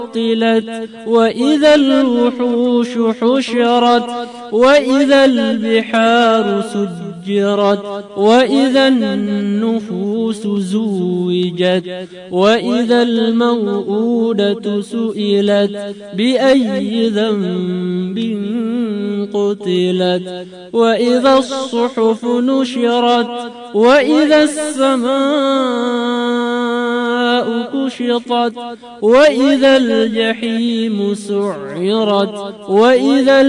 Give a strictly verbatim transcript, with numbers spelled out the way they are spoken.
عطلت وإذا الوحوش حشرت وإذا البحار سجرت وإذا النفوس زوجت وإذا الموءودة سئلت بأي ذنب قتلت وإذا الصحف نشرت وإذا السماء كشطت وإذا الجحيم سعرت وإذا